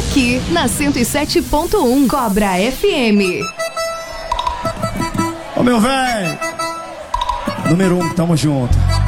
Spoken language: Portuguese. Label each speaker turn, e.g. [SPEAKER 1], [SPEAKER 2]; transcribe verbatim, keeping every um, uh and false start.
[SPEAKER 1] aqui na cento e sete ponto um Cobra F M.
[SPEAKER 2] Ô meu velho, número um, tamo junto.